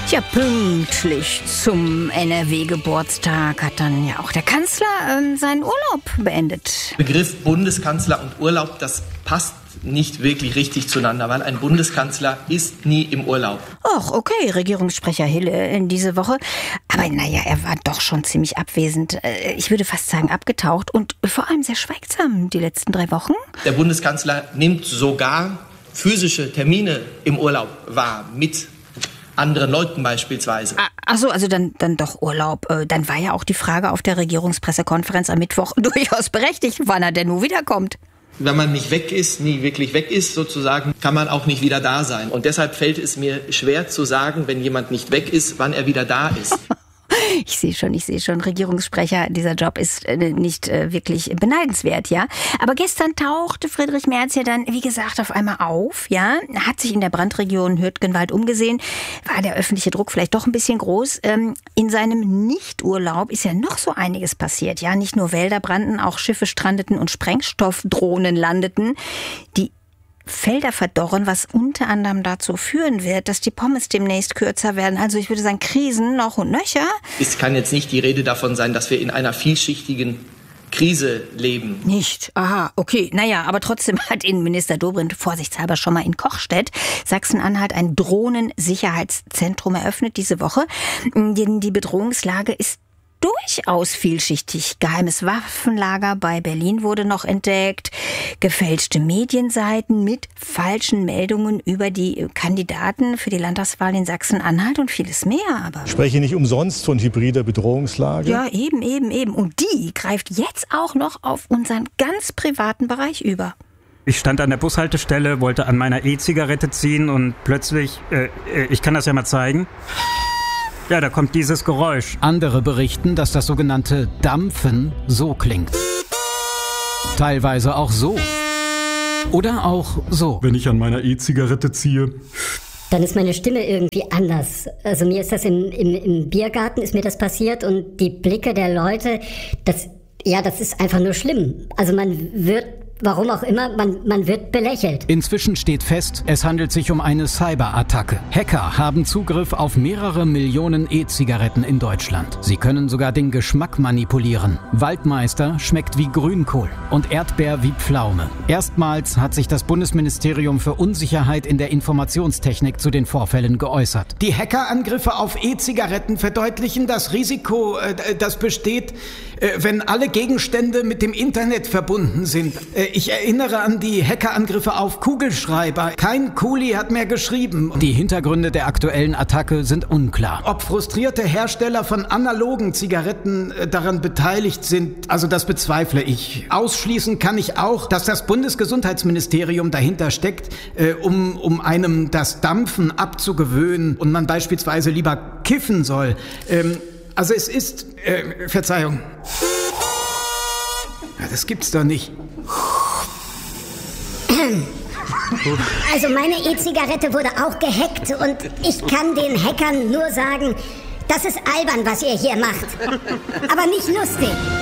Ja, pünktlich zum NRW-Geburtstag hat dann ja auch der Kanzler seinen Urlaub beendet. Begriff Bundeskanzler und Urlaub, das passt nicht wirklich richtig zueinander, weil ein Bundeskanzler ist nie im Urlaub. Ach, okay, Regierungssprecher Hille in diese Woche. Aber naja, er war doch schon ziemlich abwesend. Ich würde fast sagen abgetaucht und vor allem sehr schweigsam die letzten 3 Wochen. Der Bundeskanzler nimmt sogar physische Termine im Urlaub wahr, mit anderen Leuten beispielsweise. Achso, also dann doch Urlaub. Dann war ja auch die Frage auf der Regierungspressekonferenz am Mittwoch durchaus berechtigt, wann er denn nun wiederkommt. Wenn man nicht weg ist, nie wirklich weg ist sozusagen, kann man auch nicht wieder da sein. Und deshalb fällt es mir schwer zu sagen, wenn jemand nicht weg ist, wann er wieder da ist. Ich sehe schon, Regierungssprecher, dieser Job ist nicht wirklich beneidenswert, ja. Aber gestern tauchte Friedrich Merz ja dann, wie gesagt, auf einmal auf, ja. Hat sich in der Brandregion Hürtgenwald umgesehen. War der öffentliche Druck vielleicht doch ein bisschen groß. In seinem Nichturlaub ist ja noch so einiges passiert, ja. Nicht nur Wälder brannten, auch Schiffe strandeten und Sprengstoffdrohnen landeten. Die Felder verdorren, was unter anderem dazu führen wird, dass die Pommes demnächst kürzer werden. Also ich würde sagen, Krisen noch und nöcher. Es kann jetzt nicht die Rede davon sein, dass wir in einer vielschichtigen Krise leben. Nicht? Aha, okay. Naja, aber trotzdem hat Innenminister Dobrindt vorsichtshalber schon mal in Kochstedt, Sachsen-Anhalt, ein Drohnensicherheitszentrum eröffnet diese Woche. Die Bedrohungslage ist durchaus vielschichtig. Geheimes Waffenlager bei Berlin wurde noch entdeckt, gefälschte Medienseiten mit falschen Meldungen über die Kandidaten für die Landtagswahl in Sachsen-Anhalt und vieles mehr. Aber ich spreche nicht umsonst von hybrider Bedrohungslage. Ja, eben. Und die greift jetzt auch noch auf unseren ganz privaten Bereich über. Ich stand an der Bushaltestelle, wollte an meiner E-Zigarette ziehen und plötzlich, ich kann das ja mal zeigen. Ja, da kommt dieses Geräusch. Andere berichten, dass das sogenannte Dampfen so klingt. Teilweise auch so. Oder auch so. Wenn ich an meiner E-Zigarette ziehe, dann ist meine Stimme irgendwie anders. Also mir ist das im Biergarten ist mir das passiert und die Blicke der Leute, das ist einfach nur schlimm. Also man wird, warum auch immer, man wird belächelt. Inzwischen steht fest, es handelt sich um eine Cyberattacke. Hacker haben Zugriff auf mehrere Millionen E-Zigaretten in Deutschland. Sie können sogar den Geschmack manipulieren. Waldmeister schmeckt wie Grünkohl und Erdbeer wie Pflaume. Erstmals hat sich das Bundesministerium für Unsicherheit in der Informationstechnik zu den Vorfällen geäußert. Die Hackerangriffe auf E-Zigaretten verdeutlichen das Risiko, das besteht, wenn alle Gegenstände mit dem Internet verbunden sind. Ich erinnere an die Hackerangriffe auf Kugelschreiber. Kein Kuli hat mehr geschrieben. Die Hintergründe der aktuellen Attacke sind unklar. Ob frustrierte Hersteller von analogen Zigaretten daran beteiligt sind, also das bezweifle ich. Ausschließen kann ich auch, dass das Bundesgesundheitsministerium dahinter steckt, um einem das Dampfen abzugewöhnen und man beispielsweise lieber kiffen soll. Also es ist... Verzeihung. Ja, das gibt's doch nicht. Also meine E-Zigarette wurde auch gehackt und ich kann den Hackern nur sagen, das ist albern, was ihr hier macht. Aber nicht lustig.